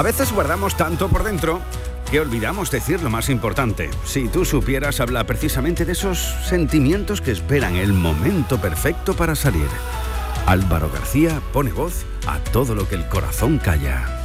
A veces guardamos tanto por dentro que olvidamos decir lo más importante. Si tú supieras, habla precisamente de esos sentimientos que esperan el momento perfecto para salir. Álvaro García pone voz a todo lo que el corazón calla.